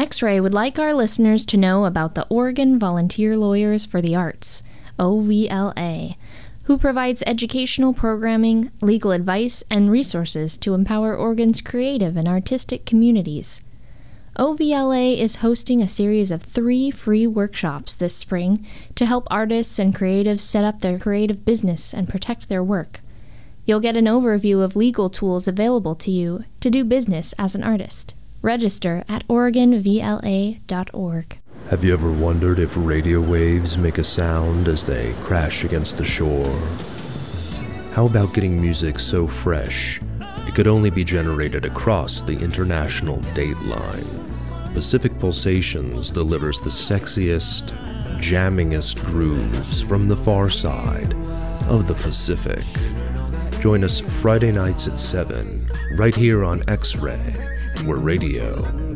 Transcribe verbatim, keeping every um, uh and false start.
X-Ray would like our listeners to know about the Oregon Volunteer Lawyers for the Arts, O V L A, who provides educational programming, legal advice, and resources to empower Oregon's creative and artistic communities. O V L A is hosting a series of three free workshops this spring to help artists and creatives set up their creative business and protect their work. You'll get an overview of legal tools available to you to do business as an artist. Register at oregon v l a dot org. Have you ever wondered if radio waves make a sound as they crash against the shore? How about getting music so fresh it could only be generated across the international date line? Pacific Pulsations delivers the sexiest, jammingest grooves from the far side of the Pacific. Join us Friday nights at seven, right here on X-Ray, where radio